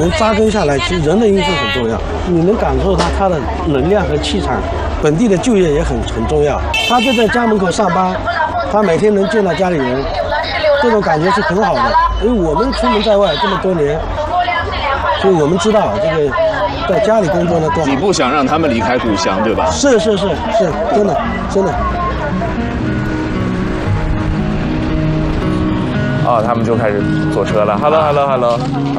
能扎根下来，其实人的因素很重要，你能感受他的能量和气场。本地的就业也很重要，他就在家门口上班，他每天能见到家里人，这种感觉是很好的。因为我们出门在外这么多年，所以我们知道这个在家里工作呢多好。 你不想让他们离开故乡，对吧？ 是，真的。 哦，他们就开始坐车了。Hello。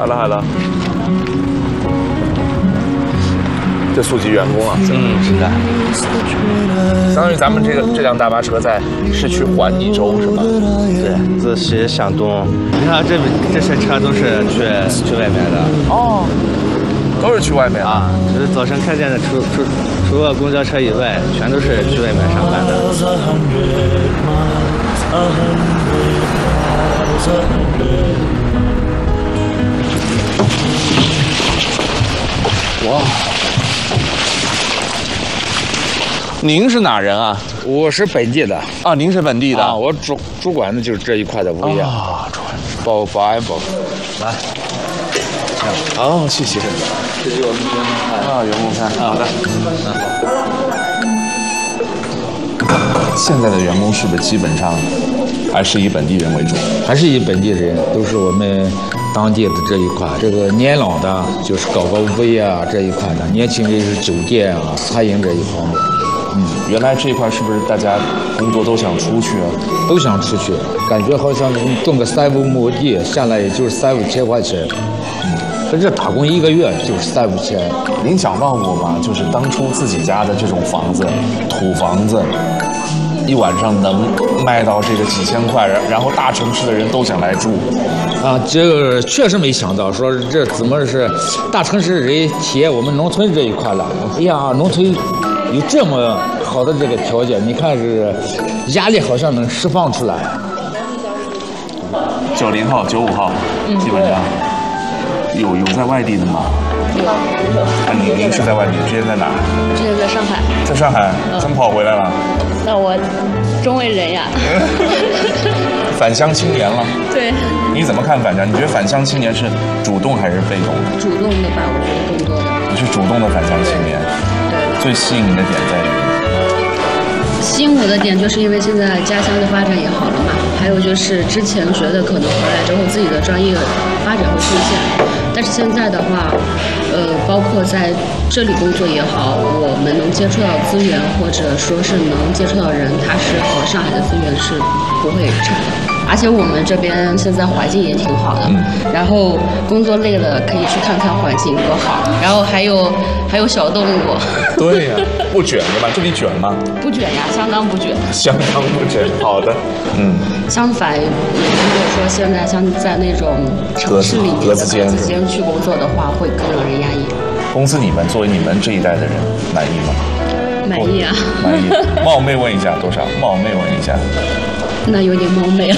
这速记员工啊， 是的。 相当于咱们这辆大巴车在市区环一周是吗？ 对，自西向东。你看这些车都是去外面的。 哦，都是去外面啊。就是早晨看见的除了公交车以外，全都是去外面上班的。 哇！您是哪人啊？ 我是本地的啊，您是本地的啊，我主管的就是这一块的物业啊， 保安。 来，哦，谢谢。 这是我们员工餐啊，员工餐。好的。现在的员工是不是基本上还是以本地人为主？ 还是以本地人，都是我们当地的这一块。这个年老的就是搞物业啊这一块的，年轻人是酒店啊、餐饮这一方面。 原来这一块是不是大家工作都想出去啊？ 都想出去，感觉好像种个3、5亩地，下来也就是3、5千块钱。在这打工1个月就是3、5千。 您想到过吗？就是当初自己家的这种房子，土房子，一晚上能卖到这个几千块，然后大城市的人都想来住。 啊，这个确实没想到，说这怎么是大城市人体验我们农村这一块了？哎呀，农村有这么好的这个条件，你看是压力好像能释放出来。 90后、95后，基本上有在外地的吗？ 有。 您是在外地？之前在哪儿？ 之前在上海。 在上海，怎么跑回来了？ 那我中卫人呀。 返乡青年了。 对。 你怎么看返乡？你觉得返乡青年是主动还是被动的？ 主动的吧，我觉得更多的。 你是主动的返乡青年。 对。 最吸引你的点在于？ 吸引我的点就是因为现在家乡的发展也好了嘛，还有就是之前觉得可能回来之后自己的专业发展会出现，但是现在的话，包括在这里工作也好，我们能接触到资源或者说是能接触到人，它是和上海的资源是不会差的。而且我们这边现在环境也挺好的，然后工作累了可以去看看环境多好，然后还有小动物。 对呀，不卷对吧？这里卷吗？ 不卷呀，相当不卷。 相当不卷，好的， 相反，如果说现在像在那种城市里面格子间去工作的话，会更让人压抑。 公司作为你们这一代的人，满意吗？ 满意啊。 满意。冒昧问一下多少？冒昧问一下。 那有点冒昧了。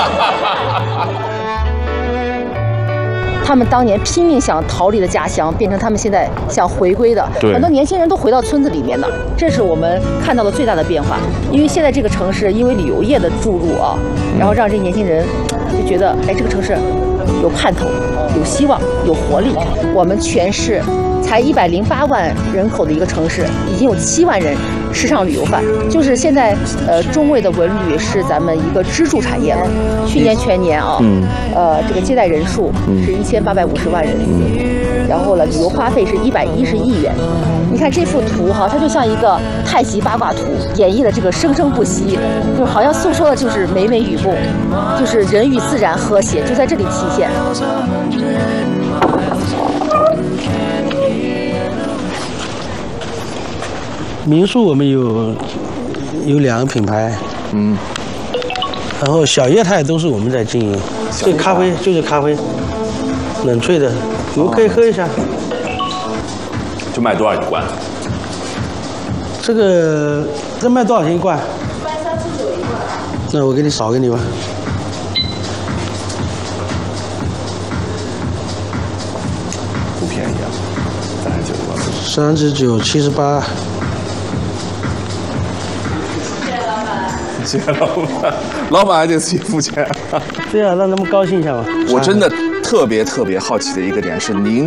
他们当年拼命想逃离的家乡，变成他们现在想回归的。很多年轻人都回到村子里面的，这是我们看到的最大的变化。因为现在这个城市因为旅游业的注入啊，然后让这年轻人就觉得，哎，这个城市有盼头、有希望、有活力。我们全市才108万人口的一个城市，已经有7万人吃上旅游饭。就是现在，中卫的文旅是咱们一个支柱产业了。去年全年啊，这个接待人数是1850万人次，然后呢，旅游花费是110亿元。你看这幅图哈，它就像一个太极八卦图，演绎了这个生生不息，就是好像诉说的就是美美与共，就是人与自然和谐，就在这里体现。 民宿我们有2个品牌，然后小业态都是我们在经营。这咖啡就是咖啡，冷萃的，你们可以喝一下。 就卖多少一罐？ 这卖多少钱一罐？ 卖349一罐。 那我给你少给你吧。 不便宜啊，39块。 39、78。 谢谢老板，老板还得自己付钱。 对啊，让他们高兴一下嘛。 我真的特别好奇的一个点是，您